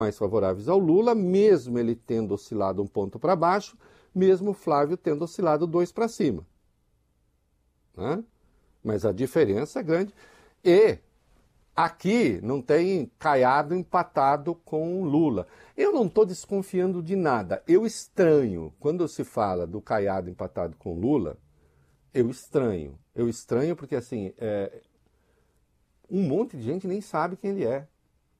mais favoráveis ao Lula, mesmo ele tendo oscilado um ponto para baixo, mesmo o Flávio tendo oscilado 2 para cima. Né? Mas a diferença é grande. E aqui não tem Caiado empatado com o Lula. Eu não estou desconfiando de nada. Eu estranho, quando se fala do Caiado empatado com o Lula, eu estranho. Eu estranho porque, assim, um monte de gente nem sabe quem ele é.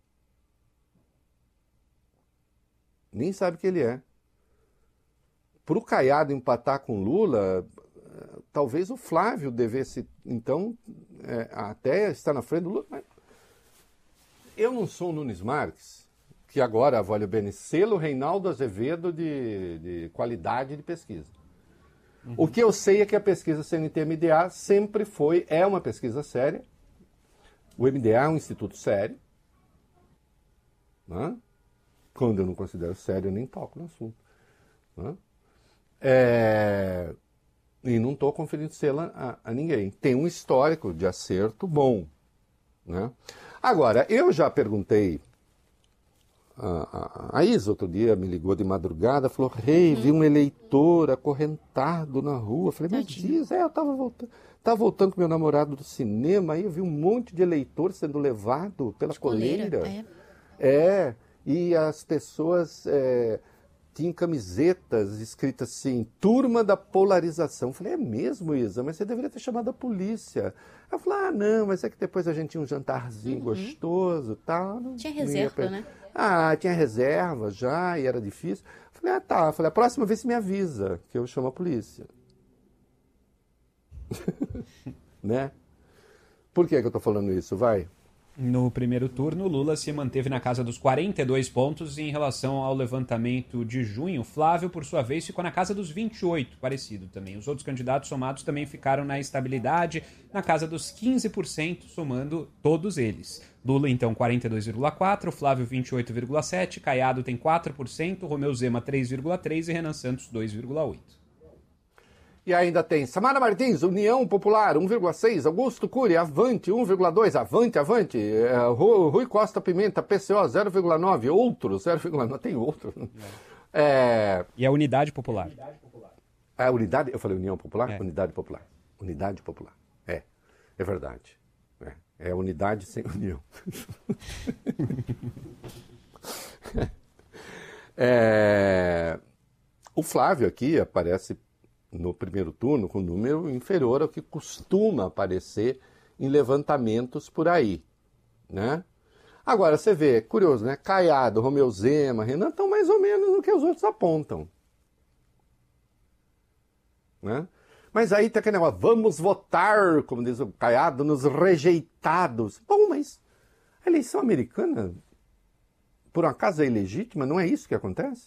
Nem sabe quem ele é. Para o Caiado empatar com Lula, talvez o Flávio devesse, então, até estar na frente do Lula. Mas eu não sou o Nunes Marques, que agora, olha bem, selo Reinaldo Azevedo de qualidade de pesquisa. Uhum. O que eu sei é que a pesquisa CNT-MDA sempre é uma pesquisa séria. O MDA é um instituto sério. Né? Quando eu não considero sério, eu nem toco no assunto. Né? E não estou conferindo selo a ninguém. Tem um histórico de acerto bom. Né? Agora, eu já perguntei, a Isa outro dia me ligou de madrugada, falou, vi um eleitor acorrentado na rua. Eu falei, mas Isa, eu estava voltando com meu namorado do cinema, aí eu vi um monte de eleitor sendo levado pela coleira. E as pessoas tinham camisetas escritas assim, turma da polarização. Eu falei, é mesmo, Isa? Mas você deveria ter chamado a polícia. Ela falou, não, mas é que depois a gente tinha um jantarzinho gostoso e tal. Tinha reserva, né? Tinha reserva já, e era difícil. Eu falei, tá. Eu falei, a próxima vez você me avisa, que eu chamo a polícia. Né? Por que eu estou falando isso? Vai. No primeiro turno, Lula se manteve na casa dos 42 pontos em relação ao levantamento de junho. Flávio, por sua vez, ficou na casa dos 28, parecido também. Os outros candidatos somados também ficaram na estabilidade, na casa dos 15%, somando todos eles. Lula, então, 42,4%, Flávio, 28,7%, Caiado tem 4%, Romeu Zema, 3,3% e Renan Santos, 2,8%. E ainda tem Samara Martins, União Popular, 1,6%. Augusto Cury, Avante, 1,2%. Avante. Rui Costa Pimenta, PCO, 0,9%. Outro, 0,9%. Tem outro. E a Unidade Popular. A Unidade, eu falei União Popular? É. Unidade Popular. Unidade Popular. É verdade. É unidade sem união. O Flávio aqui aparece no primeiro turno com um número inferior ao que costuma aparecer em levantamentos por aí, né? Agora, você vê, curioso, né? Caiado, Romeu Zema, Renan estão mais ou menos no que os outros apontam. Né? Mas aí tem aquele negócio, vamos votar, como diz o Caiado, nos rejeitados. Bom, mas a eleição americana, por um acaso, é ilegítima? Não é isso que acontece?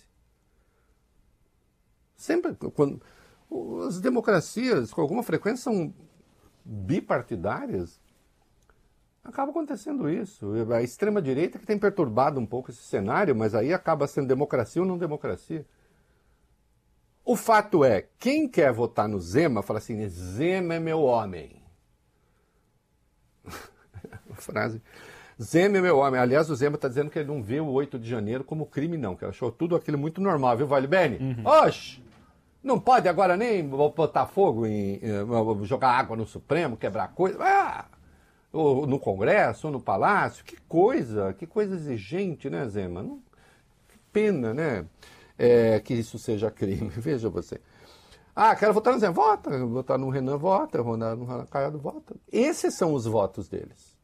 Sempre, quando as democracias, com alguma frequência, são bipartidárias, acaba acontecendo isso. A extrema-direita que tem perturbado um pouco esse cenário, mas aí acaba sendo democracia ou não democracia. O fato é, quem quer votar no Zema, fala assim, Zema é meu homem. Frase. Zema é meu homem. Aliás, o Zema está dizendo que ele não vê o 8 de janeiro como crime, não, que ele achou tudo aquilo muito normal, viu, Vale Bene? Oxe! Não pode agora nem botar fogo jogar água no Supremo, quebrar coisa. Ou no Congresso, ou no Palácio. Que coisa exigente, né, Zema? Que pena, né? Que isso seja crime. Veja você. Quero votar no Zema. Vota. Votar no Renan, vota. Votar no Caiado, vota. Esses são os votos deles.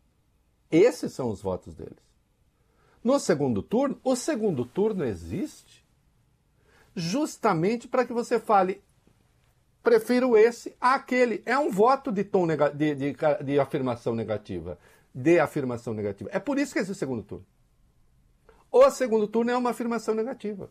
No segundo turno, o segundo turno existe justamente para que você fale, prefiro esse àquele. É um voto de tom de afirmação negativa. É por isso que existe o segundo turno. O segundo turno é uma afirmação negativa.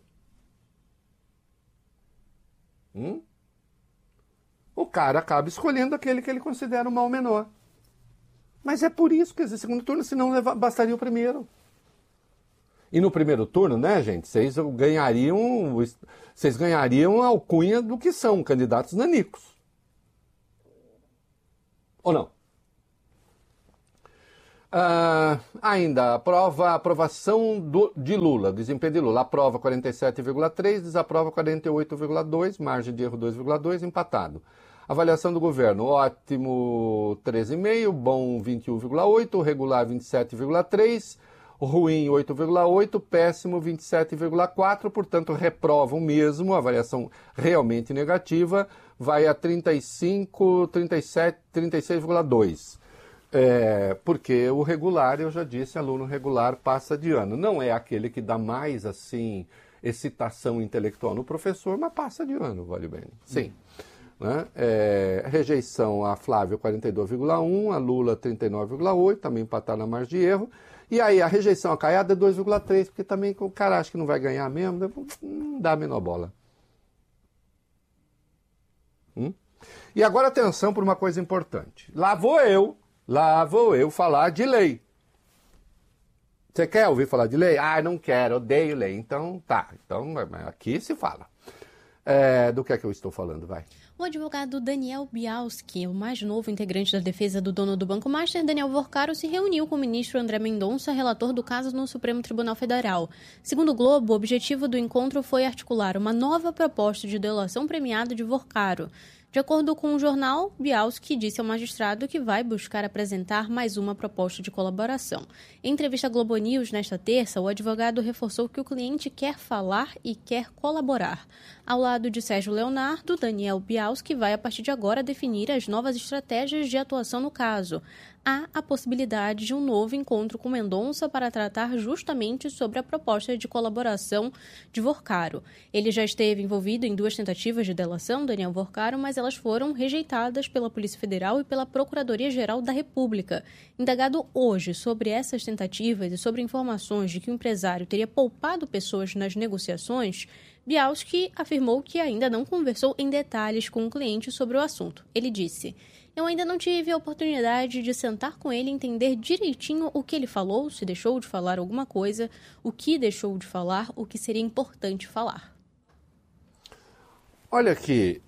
O cara acaba escolhendo aquele que ele considera o mal menor. Mas é por isso que existe o segundo turno, senão bastaria o primeiro. E no primeiro turno, né, gente, vocês ganhariam a alcunha do que são candidatos nanicos. Ou não? Ainda, aprovação de Lula, desempenho de Lula. Aprova 47,3, desaprova 48,2, margem de erro 2,2, empatado. Avaliação do governo, ótimo 13,5, bom 21,8, regular 27,3, ruim 8,8, péssimo 27,4, portanto reprovam mesmo, avaliação realmente negativa, vai a 35, 37, 36,2. Porque o regular, eu já disse, aluno regular passa de ano. Não é aquele que dá mais, assim, excitação intelectual no professor, mas passa de ano, vale bem. Sim. Né? Rejeição a Flávio 42,1, a Lula 39,8, também empatar na margem de erro. E aí a rejeição a Caiado é 2,3, porque também o cara acha que não vai ganhar mesmo, não dá a menor bola. E agora atenção para uma coisa importante. Lá vou eu falar de lei. Você quer ouvir falar de lei? Não quero, odeio lei. Então tá, então aqui se fala. Do que é que eu estou falando, vai? O advogado Daniel Bialski, o mais novo integrante da defesa do dono do Banco Master, Daniel Vorcaro, se reuniu com o ministro André Mendonça, relator do caso no Supremo Tribunal Federal. Segundo o Globo, o objetivo do encontro foi articular uma nova proposta de delação premiada de Vorcaro. De acordo com o jornal, Bialski disse ao magistrado que vai buscar apresentar mais uma proposta de colaboração. Em entrevista à Globo News nesta terça, o advogado reforçou que o cliente quer falar e quer colaborar. Ao lado de Sérgio Leonardo, Daniel Bialski vai, a partir de agora, definir as novas estratégias de atuação no caso. Há a possibilidade de um novo encontro com Mendonça para tratar justamente sobre a proposta de colaboração de Vorcaro. Ele já esteve envolvido em 2 tentativas de delação, Daniel Vorcaro, mas elas foram rejeitadas pela Polícia Federal e pela Procuradoria-Geral da República. Indagado hoje sobre essas tentativas e sobre informações de que o empresário teria poupado pessoas nas negociações, Bialski afirmou que ainda não conversou em detalhes com o cliente sobre o assunto. Ele disse: "Eu ainda não tive a oportunidade de sentar com ele e entender direitinho o que ele falou, se deixou de falar alguma coisa, o que deixou de falar, o que seria importante falar." Olha aqui,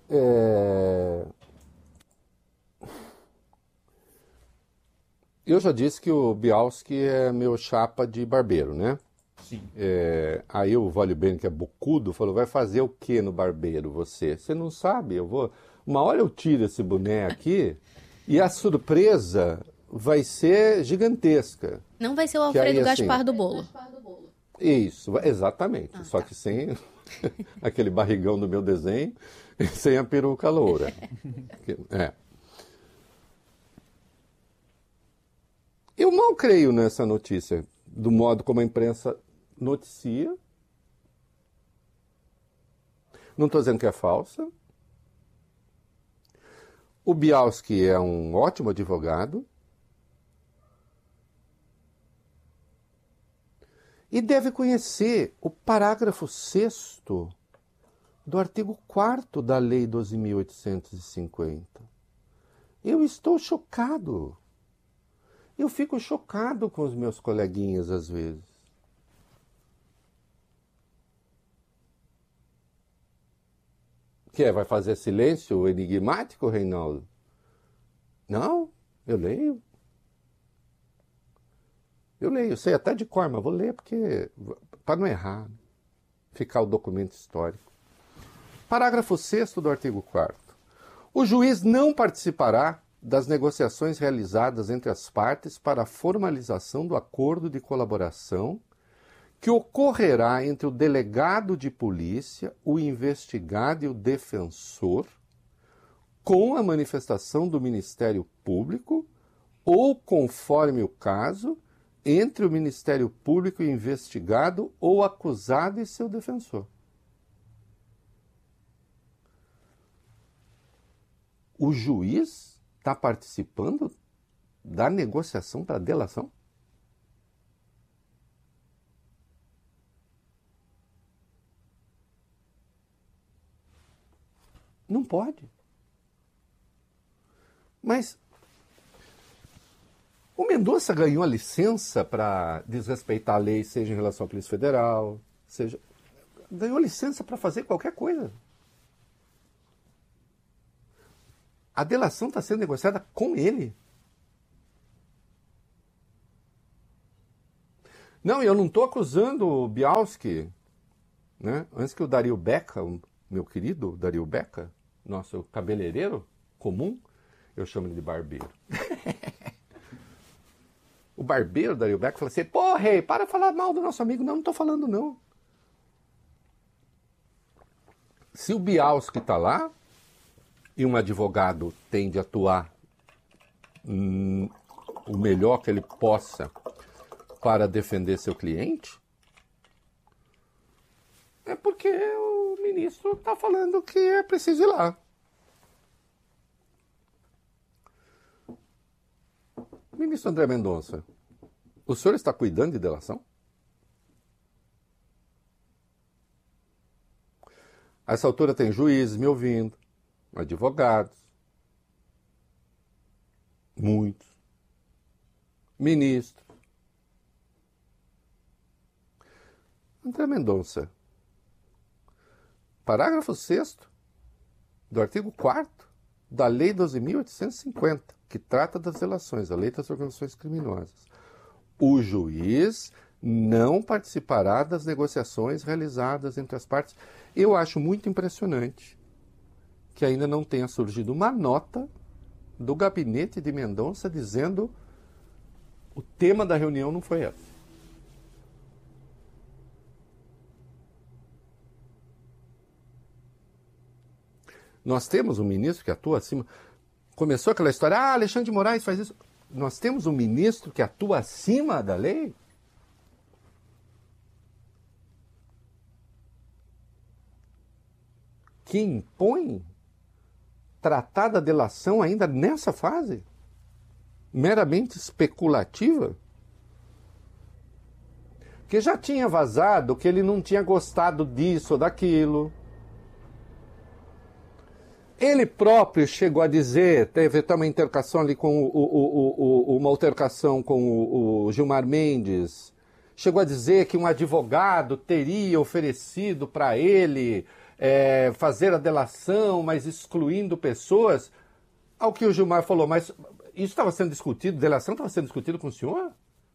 eu já disse que o Bialski é meu chapa de barbeiro, né? Sim. Aí o Vale Bem, que é bocudo, falou: vai fazer o que no barbeiro você? Você não sabe, uma hora eu tiro esse boné aqui e a surpresa vai ser gigantesca. Não vai ser o Alfredo Gaspar do bolo. Isso, exatamente. Só que sem aquele barrigão do meu desenho e sem a peruca loura. Eu mal creio nessa notícia, do modo como a imprensa noticia. Não estou dizendo que é falsa. O Bialski é um ótimo advogado e deve conhecer o parágrafo 6º do artigo 4º da Lei 12.850. Eu estou chocado. Eu fico chocado com os meus coleguinhas às vezes. Vai fazer silêncio enigmático, Reinaldo? Não, eu leio. Eu sei até de cor, mas vou ler para não errar, ficar o documento histórico. Parágrafo 6º do artigo 4º. O juiz não participará das negociações realizadas entre as partes para a formalização do acordo de colaboração que ocorrerá entre o delegado de polícia, o investigado e o defensor, com a manifestação do Ministério Público ou, conforme o caso, entre o Ministério Público e o investigado ou acusado e seu defensor. O juiz está participando da negociação para delação? Não pode. Mas o Mendonça ganhou a licença para desrespeitar a lei, seja em relação à Polícia Federal, ganhou licença para fazer qualquer coisa. A delação está sendo negociada com ele. Não, eu não estou acusando o Bialski, né? Antes que o Dario Becca, o meu querido Dario Becca, nosso cabeleireiro comum, eu chamo ele de barbeiro. O barbeiro Dario Becca falou assim, pô, rei, para de falar mal do nosso amigo. Não estou falando, não. Se o Bialski está lá, e um advogado tende a atuar o melhor que ele possa para defender seu cliente, é porque o ministro está falando que é preciso ir lá. Ministro André Mendonça, o senhor está cuidando de delação? A essa altura tem juízes me ouvindo, advogados, muitos, ministros. André Mendonça, parágrafo 6º do artigo 4º da Lei 12.850, que trata das delações, a Lei das Organizações Criminosas. O juiz não participará das negociações realizadas entre as partes. Eu acho muito impressionante que ainda não tenha surgido uma nota do gabinete de Mendonça dizendo o tema da reunião não foi esse. Nós temos um ministro que atua acima. Começou aquela história, Alexandre de Moraes faz isso. Nós temos um ministro que atua acima da lei? Que impõe tratar da delação ainda nessa fase? Meramente especulativa? Que já tinha vazado que ele não tinha gostado disso ou daquilo. Ele próprio chegou a dizer, teve até uma interlocução ali com uma altercação com o Gilmar Mendes, chegou a dizer que um advogado teria oferecido para ele fazer a delação, mas excluindo pessoas. Ao que o Gilmar falou, mas isso estava sendo discutido, delação estava sendo discutido com o senhor?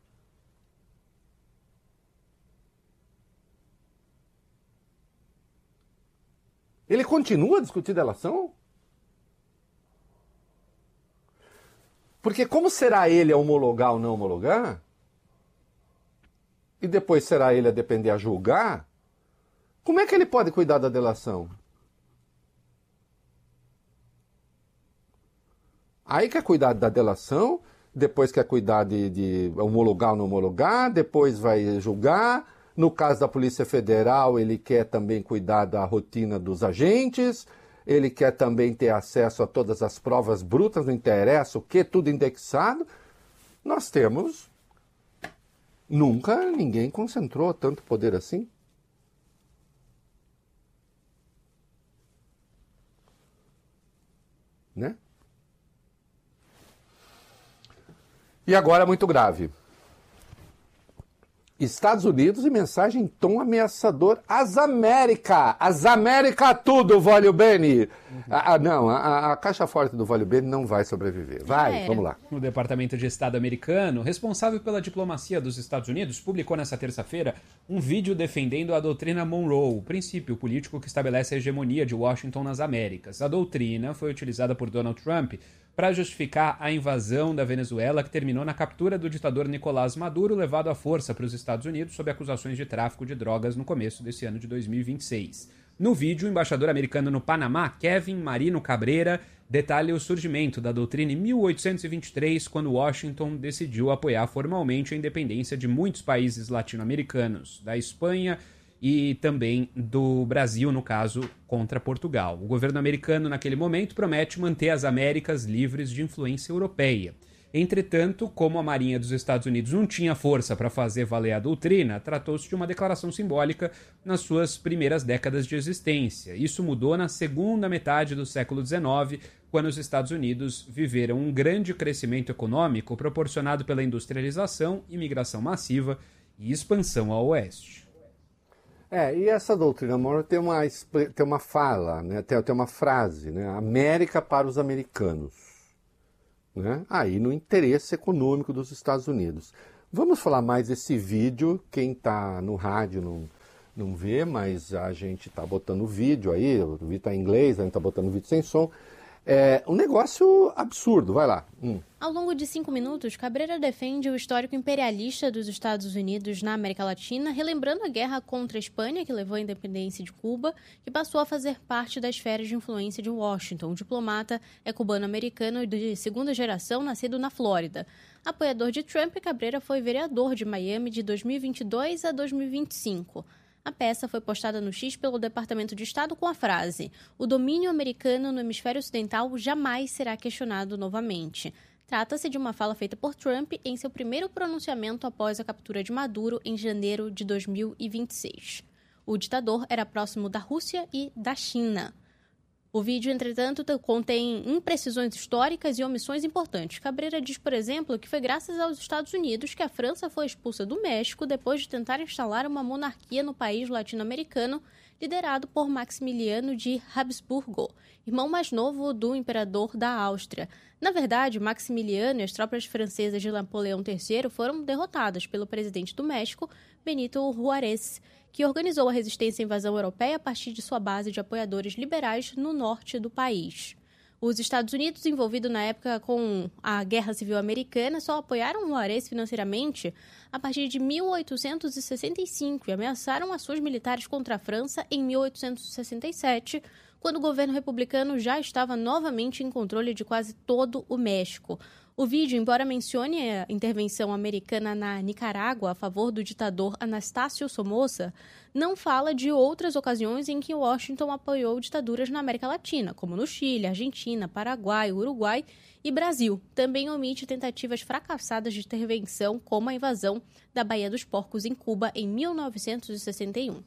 Ele continua a discutir delação? Porque como será ele a homologar ou não homologar? E depois será ele a depender a julgar? Como é que ele pode cuidar da delação? Aí quer cuidar da delação, depois quer cuidar de homologar ou não homologar, depois vai julgar. No caso da Polícia Federal, ele quer também cuidar da rotina dos agentes, ele quer também ter acesso a todas as provas brutas, não interessa o que, tudo indexado. Nós temos... Nunca ninguém concentrou tanto poder assim. Né? E agora, muito grave. Estados Unidos e mensagem em tom ameaçador às Américas. As Américas tudo, Vólio Bene. Não, a caixa forte do Vólio Bene não vai sobreviver. Vai, vamos lá. O Departamento de Estado americano, responsável pela diplomacia dos Estados Unidos, publicou nesta terça-feira um vídeo defendendo a doutrina Monroe, o princípio político que estabelece a hegemonia de Washington nas Américas. A doutrina foi utilizada por Donald Trump para justificar a invasão da Venezuela, que terminou na captura do ditador Nicolás Maduro, levado à força para os Estados Unidos sob acusações de tráfico de drogas no começo desse ano de 2026. No vídeo, o embaixador americano no Panamá, Kevin Marino Cabreira, detalha o surgimento da doutrina em 1823, quando Washington decidiu apoiar formalmente a independência de muitos países latino-americanos, da Espanha e também do Brasil, no caso, contra Portugal. O governo americano, naquele momento, promete manter as Américas livres de influência europeia. Entretanto, como a Marinha dos Estados Unidos não tinha força para fazer valer a doutrina, tratou-se de uma declaração simbólica nas suas primeiras décadas de existência. Isso mudou na segunda metade do século XIX, quando os Estados Unidos viveram um grande crescimento econômico proporcionado pela industrialização, imigração massiva e expansão ao oeste. E essa doutrina Monroe tem uma fala, né? tem uma frase, né? América para os americanos. Né? Aí no interesse econômico dos Estados Unidos. Vamos falar mais desse vídeo. Quem está no rádio não vê, mas a gente está botando o vídeo aí. O vídeo está em inglês, a gente está botando o vídeo sem som. É um negócio absurdo, vai lá. Ao longo de 5 minutos, Cabrera defende o histórico imperialista dos Estados Unidos na América Latina, relembrando a guerra contra a Espanha, que levou à independência de Cuba, que passou a fazer parte das esferas de influência de Washington. O diplomata é cubano-americano de segunda geração, nascido na Flórida. Apoiador de Trump, Cabrera foi vereador de Miami de 2022 a 2025. A peça foi postada no X pelo Departamento de Estado com a frase: "O domínio americano no hemisfério ocidental jamais será questionado novamente". Trata-se de uma fala feita por Trump em seu primeiro pronunciamento após a captura de Maduro em janeiro de 2026. O ditador era próximo da Rússia e da China. O vídeo, entretanto, contém imprecisões históricas e omissões importantes. Cabrera diz, por exemplo, que foi graças aos Estados Unidos que a França foi expulsa do México depois de tentar instalar uma monarquia no país latino-americano, liderado por Maximiliano de Habsburgo, irmão mais novo do imperador da Áustria. Na verdade, Maximiliano e as tropas francesas de Napoleão III foram derrotadas pelo presidente do México, Benito Juárez, que organizou a resistência à invasão europeia a partir de sua base de apoiadores liberais no norte do país. Os Estados Unidos, envolvidos na época com a Guerra Civil Americana, só apoiaram Juárez financeiramente a partir de 1865 e ameaçaram ações militares contra a França em 1867, quando o governo republicano já estava novamente em controle de quase todo o México. O vídeo, embora mencione a intervenção americana na Nicarágua a favor do ditador Anastácio Somoza, não fala de outras ocasiões em que Washington apoiou ditaduras na América Latina, como no Chile, Argentina, Paraguai, Uruguai e Brasil. Também omite tentativas fracassadas de intervenção, como a invasão da Baía dos Porcos em Cuba em 1961.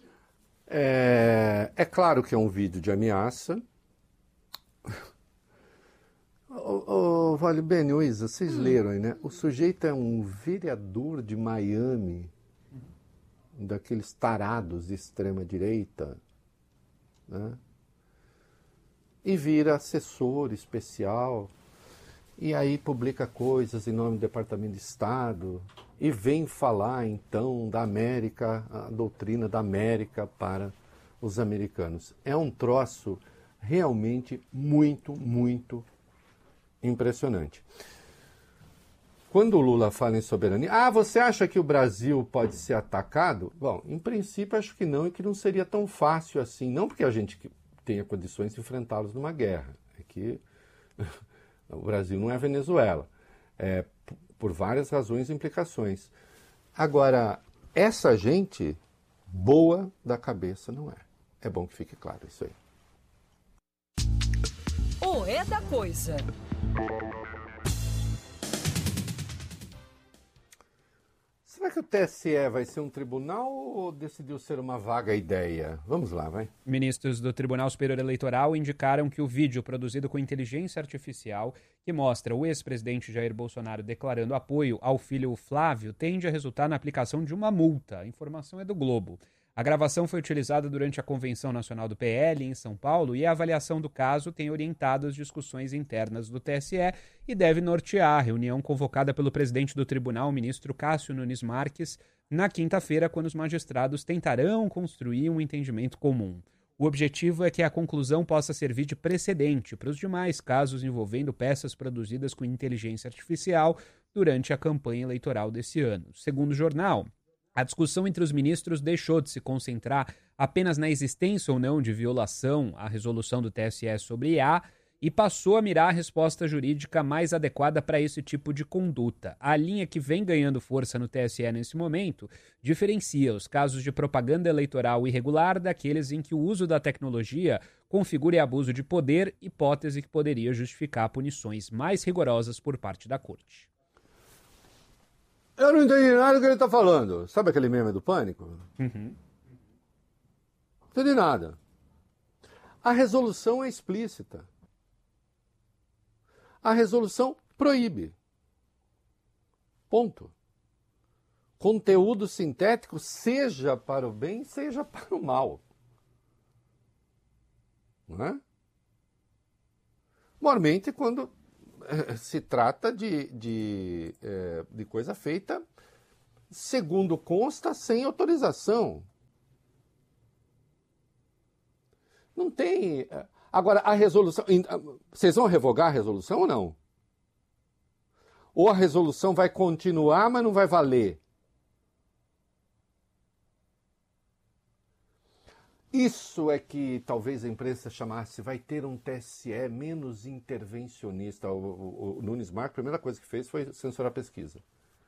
É claro que é um vídeo de ameaça. Vale bem, Luísa, vocês leram aí, né? O sujeito é um vereador de Miami, daqueles tarados de extrema-direita, né? E vira assessor especial, e aí publica coisas em nome do Departamento de Estado, e vem falar, então, da América, a doutrina da América para os americanos. É um troço realmente muito, muito impressionante. Quando o Lula fala em soberania, você acha que o Brasil pode ser atacado? Bom, em princípio acho que não, e que não seria tão fácil assim, não porque a gente tenha condições de enfrentá-los numa guerra, é que o Brasil não é Venezuela, por várias razões e implicações. Agora, essa gente boa da cabeça não é. É bom que fique claro isso aí. O É da Coisa. Será que o TSE vai ser um tribunal ou decidiu ser uma vaga ideia? Vamos lá, vai. Ministros do Tribunal Superior Eleitoral indicaram que o vídeo produzido com inteligência artificial, que mostra o ex-presidente Jair Bolsonaro declarando apoio ao filho Flávio, tende a resultar na aplicação de uma multa. A informação é do Globo. A gravação foi utilizada durante a Convenção Nacional do PL em São Paulo e a avaliação do caso tem orientado as discussões internas do TSE e deve nortear a reunião convocada pelo presidente do tribunal, o ministro Cássio Nunes Marques, na quinta-feira, quando os magistrados tentarão construir um entendimento comum. O objetivo é que a conclusão possa servir de precedente para os demais casos envolvendo peças produzidas com inteligência artificial durante a campanha eleitoral desse ano. Segundo o jornal, a discussão entre os ministros deixou de se concentrar apenas na existência ou não de violação à resolução do TSE sobre IA e passou a mirar a resposta jurídica mais adequada para esse tipo de conduta. A linha que vem ganhando força no TSE nesse momento diferencia os casos de propaganda eleitoral irregular daqueles em que o uso da tecnologia configure abuso de poder, hipótese que poderia justificar punições mais rigorosas por parte da Corte. Eu não entendi nada do que ele está falando. Sabe aquele meme do Pânico? Uhum. Não entendi nada. A resolução é explícita. A resolução proíbe. Ponto. Conteúdo sintético, seja para o bem, seja para o mal. Não é? Normalmente, quando se trata de coisa feita, segundo consta, sem autorização. Não tem... Agora, a resolução... Vocês vão revogar a resolução ou não? Ou a resolução vai continuar, mas não vai valer? Isso é que talvez a imprensa chamasse, vai ter um TSE menos intervencionista. O Nunes Marques, a primeira coisa que fez foi censurar a pesquisa.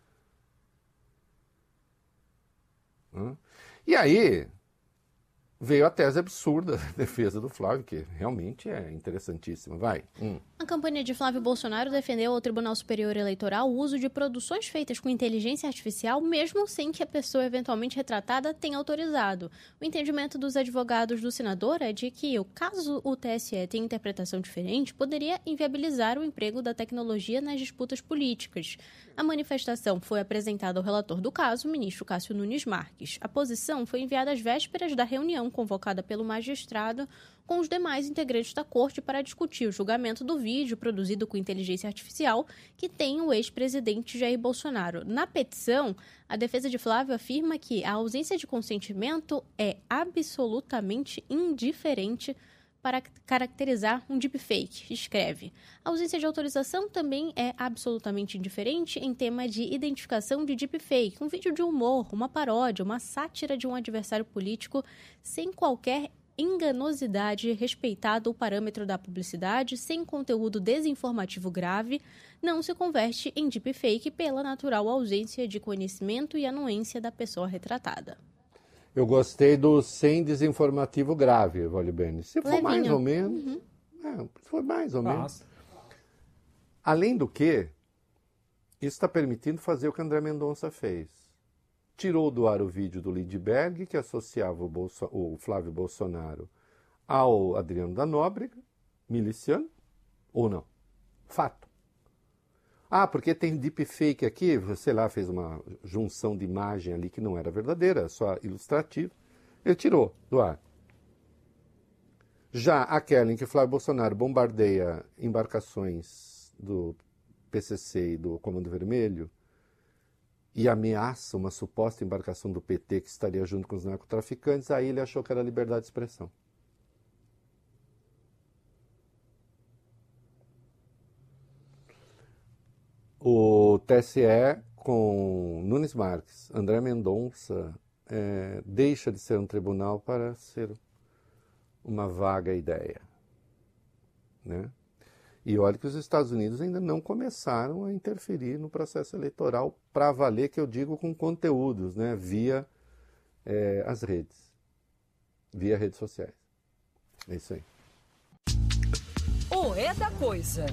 E aí veio a tese absurda da defesa do Flávio, que realmente é interessantíssima. Vai. A campanha de Flávio Bolsonaro defendeu ao Tribunal Superior Eleitoral o uso de produções feitas com inteligência artificial, mesmo sem que a pessoa eventualmente retratada tenha autorizado. O entendimento dos advogados do senador é de que, caso o TSE tenha interpretação diferente, poderia inviabilizar o emprego da tecnologia nas disputas políticas. A manifestação foi apresentada ao relator do caso, o ministro Cássio Nunes Marques. A posição foi enviada às vésperas da reunião convocada pelo magistrado com os demais integrantes da corte para discutir o julgamento do vídeo produzido com inteligência artificial que tem o ex-presidente Jair Bolsonaro. Na petição, a defesa de Flávio afirma que a ausência de consentimento é absolutamente indiferente para caracterizar um deepfake, escreve. A ausência de autorização também é absolutamente indiferente em tema de identificação de deepfake, um vídeo de humor, uma paródia, uma sátira de um adversário político sem qualquer enganosidade, respeitado o parâmetro da publicidade, sem conteúdo desinformativo grave, não se converte em deepfake pela natural ausência de conhecimento e anuência da pessoa retratada. Eu gostei do sem desinformativo grave, Valibene. Se for mais ou menos... se for mais ou menos. Além do que, isso está permitindo fazer o que André Mendonça fez. Tirou do ar o vídeo do Lindbergh, que associava o Flávio Bolsonaro ao Adriano da Nóbrega, miliciano, ou não. Fato. Porque tem deepfake aqui, sei lá, fez uma junção de imagem ali que não era verdadeira, só ilustrativa. Ele tirou do ar. Já aquela em que Flávio Bolsonaro bombardeia embarcações do PCC e do Comando Vermelho e ameaça uma suposta embarcação do PT que estaria junto com os narcotraficantes, aí ele achou que era liberdade de expressão. O TSE, com Nunes Marques, André Mendonça, deixa de ser um tribunal para ser uma vaga ideia. Né? E olha que os Estados Unidos ainda não começaram a interferir no processo eleitoral para valer, que eu digo com conteúdos, né? Via as redes, via redes sociais. É isso aí. O É da Coisa.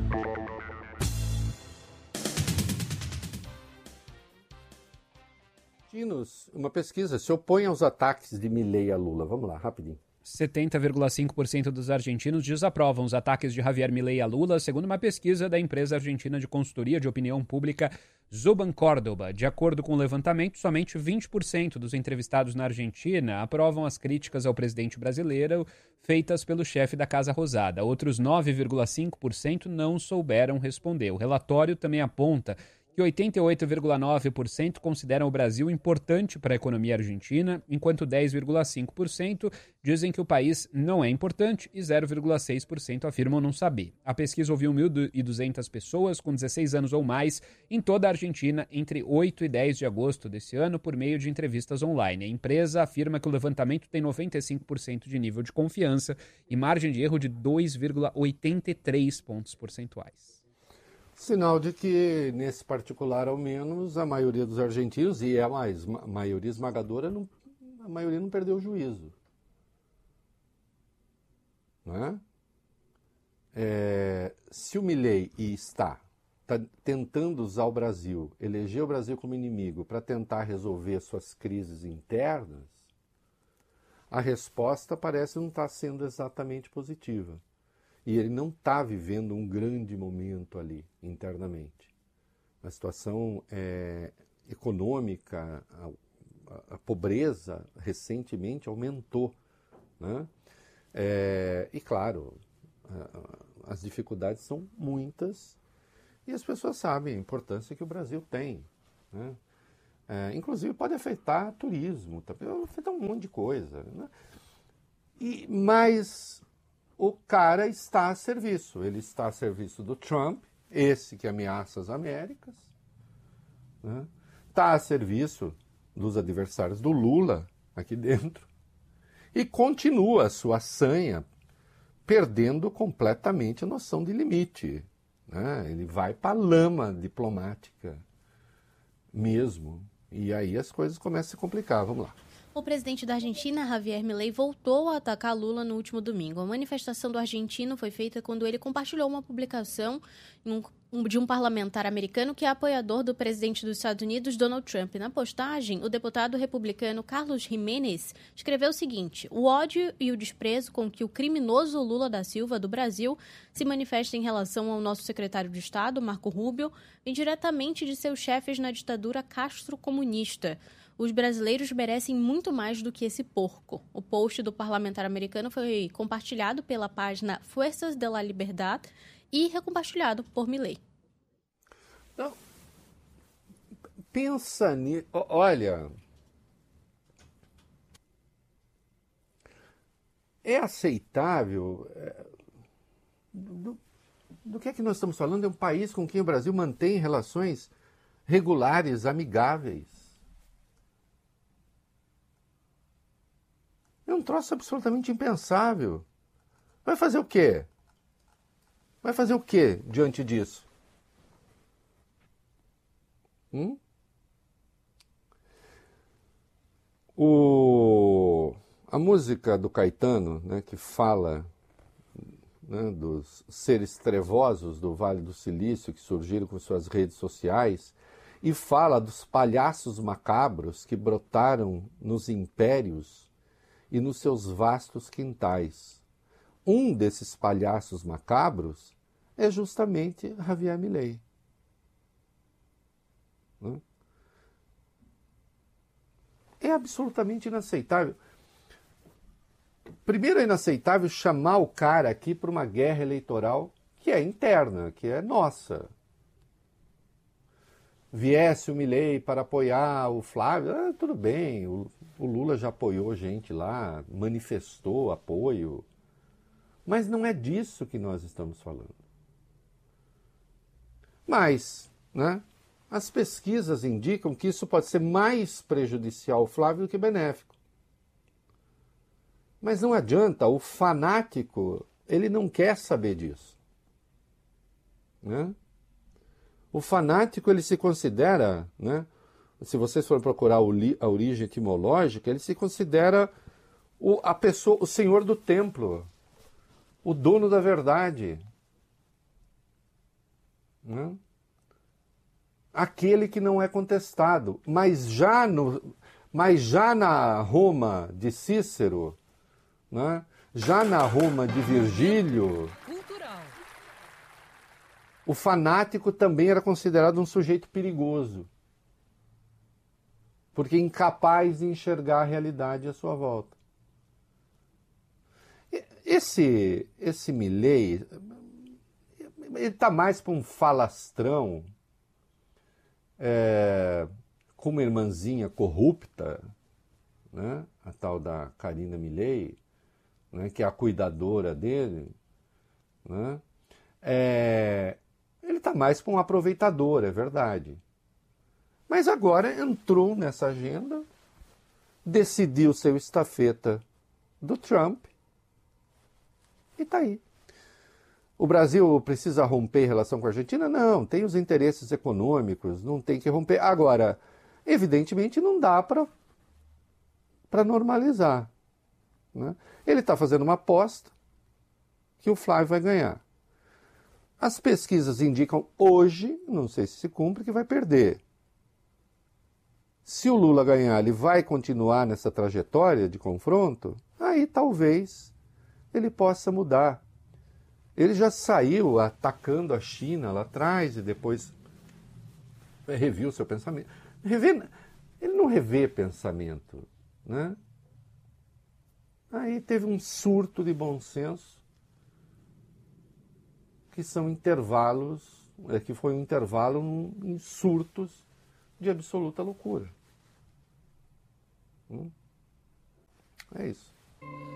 Uma pesquisa se opõe aos ataques de Milei a Lula. Vamos lá, rapidinho. 70,5% dos argentinos desaprovam os ataques de Javier Milei a Lula, segundo uma pesquisa da empresa argentina de consultoria de opinião pública Zuban Córdoba. De acordo com o levantamento, somente 20% dos entrevistados na Argentina aprovam as críticas ao presidente brasileiro feitas pelo chefe da Casa Rosada. Outros 9,5% não souberam responder. O relatório também aponta que 88,9% consideram o Brasil importante para a economia argentina, enquanto 10,5% dizem que o país não é importante e 0,6% afirmam não saber. A pesquisa ouviu 1.200 pessoas com 16 anos ou mais em toda a Argentina entre 8 e 10 de agosto desse ano por meio de entrevistas online. A empresa afirma que o levantamento tem 95% de nível de confiança e margem de erro de 2,83 pontos percentuais. Sinal de que, nesse particular ao menos, a maioria dos argentinos, e é a maioria esmagadora, a maioria não perdeu o juízo. Não é? Se o Milei está tentando usar o Brasil, eleger o Brasil como inimigo para tentar resolver suas crises internas, a resposta parece não estar sendo exatamente positiva. E ele não está vivendo um grande momento ali, internamente. A situação econômica, a pobreza, recentemente aumentou. Né? E, claro, as dificuldades são muitas e as pessoas sabem a importância que o Brasil tem, né? Inclusive pode afetar turismo, pode afetar um monte de coisa, né? Mas o cara está a serviço, ele está a serviço do Trump, esse que ameaça as Américas, né? Está a serviço dos adversários do Lula aqui dentro e continua a sua sanha perdendo completamente a noção de limite, né? Ele vai para a lama diplomática mesmo, e aí as coisas começam a se complicar. Vamos lá. O presidente da Argentina, Javier Milei, voltou a atacar Lula no último domingo. A manifestação do argentino foi feita quando ele compartilhou uma publicação de um parlamentar americano que é apoiador do presidente dos Estados Unidos, Donald Trump. Na postagem, o deputado republicano Carlos Jiménez escreveu o seguinte: o ódio e o desprezo com que o criminoso Lula da Silva, do Brasil, se manifesta em relação ao nosso secretário de Estado, Marco Rubio, vem diretamente de seus chefes na ditadura castro-comunista. Os brasileiros merecem muito mais do que esse porco. O post do parlamentar americano foi compartilhado pela página Fuerzas de la Libertad e recompartilhado por Milei. Então, pensa nisso. Olha, é aceitável? Do que é que nós estamos falando? É um país com quem o Brasil mantém relações regulares, amigáveis. É um troço absolutamente impensável. Vai fazer o quê? Vai fazer o quê diante disso? A música do Caetano, né, que fala, né, dos seres trevosos do Vale do Silício que surgiram com suas redes sociais e fala dos palhaços macabros que brotaram nos impérios e nos seus vastos quintais. Um desses palhaços macabros é justamente Javier Milei. É absolutamente inaceitável. Primeiro, é inaceitável chamar o cara aqui para uma guerra eleitoral que é interna, que é nossa. Viesse o Milei para apoiar o Flávio, tudo bem, o Lula já apoiou gente lá, manifestou apoio, mas não é disso que nós estamos falando. Mas, né, as pesquisas indicam que isso pode ser mais prejudicial ao Flávio do que benéfico. Mas não adianta, o fanático, ele não quer saber disso, né? O fanático, ele se considera, né, se vocês forem procurar a origem etimológica, ele se considera a pessoa, o senhor do templo, o dono da verdade, né? Aquele que não é contestado. Mas já na Roma de Cícero, né, já na Roma de Virgílio, o fanático também era considerado um sujeito perigoso, porque incapaz de enxergar a realidade à sua volta. Esse Milei, ele está mais para um falastrão, com uma irmãzinha corrupta, né, a tal da Karina Milei, né, que é a cuidadora dele, né? Ele está mais para um aproveitador, é verdade. Mas agora entrou nessa agenda, decidiu ser o estafeta do Trump e está aí. O Brasil precisa romper relação com a Argentina? Não, tem os interesses econômicos, não tem que romper. Agora, evidentemente não dá para normalizar, né? Ele está fazendo uma aposta que o Flávio vai ganhar. As pesquisas indicam hoje, não sei se cumpre, que vai perder. Se o Lula ganhar, ele vai continuar nessa trajetória de confronto? Aí talvez ele possa mudar. Ele já saiu atacando a China lá atrás e depois reviu seu pensamento. Ele não revê pensamento, né? Aí teve um surto de bom senso que são intervalos, que foi um intervalo em surtos de absoluta loucura. É isso.